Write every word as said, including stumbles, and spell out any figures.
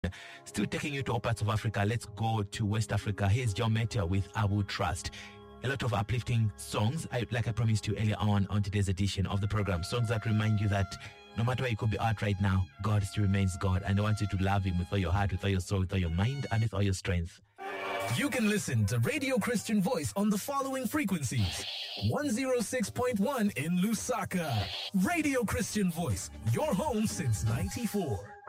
Still taking you to all parts of Africa. Let's go to West Africa. Here's John Meta with I Will Trust. A lot of uplifting songs, I, like I promised you earlier on on today's edition of the program. Songs that remind you that no matter where you could be at right now, God still remains God, and I want you to love Him with all your heart, with all your soul, with all your mind, and with all your strength. You can listen to Radio Christian Voice on the following frequencies. one oh six point one in Lusaka. Radio Christian Voice, your home since ninety-four.